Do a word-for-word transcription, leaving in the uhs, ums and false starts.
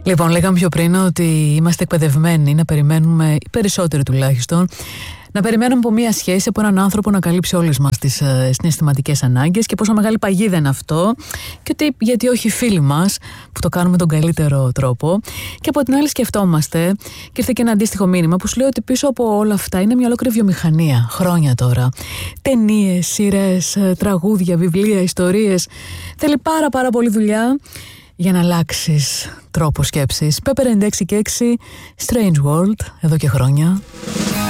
Λοιπόν, λέγαμε πιο πριν ότι είμαστε εκπαιδευμένοι να περιμένουμε, οι περισσότεροι τουλάχιστον, να περιμένουμε από μία σχέση, από έναν άνθρωπο να καλύψει όλες μας τις ε, συναισθηματικές ανάγκες και πόσο μεγάλη παγίδα είναι αυτό, και ότι γιατί όχι οι φίλοι μας που το κάνουμε τον καλύτερο τρόπο. Και από την άλλη σκεφτόμαστε, και ήρθε και ένα αντίστοιχο μήνυμα που σου λέει ότι πίσω από όλα αυτά είναι μια ολόκληρη βιομηχανία, χρόνια τώρα. Ταινίες, σειρές, τραγούδια, βιβλία, ιστορίες. Θέλει πάρα πάρα πολλή δουλειά για να αλλάξεις τρόπο σκέψης. Pepper ενενήντα έξι και έξι, Strange World, εδώ και χρόνια.